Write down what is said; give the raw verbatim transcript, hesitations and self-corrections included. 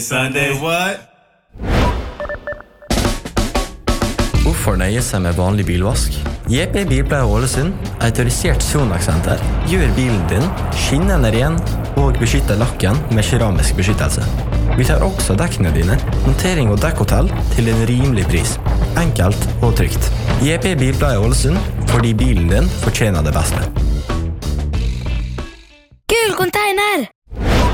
Sunday what? Hvorfor nøye seg med vanlig bilvask? J P Bilpleie Ålesund, autorisert Sonax-senter, gjør bilen din skinnende ren og beskytter lakken med keramisk beskyttelse. Vi tar også dekkene dine, montering og dekkhotell til en rimelig pris. Enkelt og trygt. J P Bilpleie Ålesund, fordi bilen din fortjener det beste. Gul container!